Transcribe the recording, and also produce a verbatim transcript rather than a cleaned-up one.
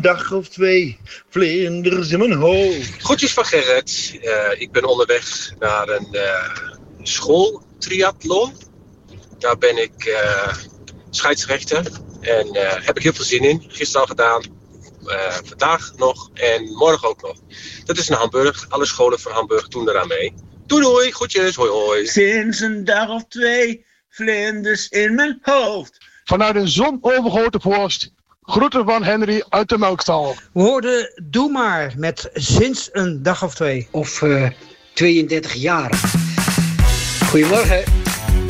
dag of twee vlinders in mijn hoofd. Groetjes van Gerrit. Uh, ik ben onderweg naar een uh, schooltriathlon. Daar ben ik uh, scheidsrechter en uh, heb ik heel veel zin in. Gisteren al gedaan, uh, vandaag nog en morgen ook nog. Dat is in Hamburg. Alle scholen van Hamburg doen eraan mee. Doei doei, groetjes, hoi hoi. Sinds een dag of twee vlinders in mijn hoofd. Vanuit een zonovergoten vorst. Groeten van Henry uit de melkstal. We hoorden Doe maar met Sinds een dag of twee. Of uh, tweeëndertig jaar. Goedemorgen.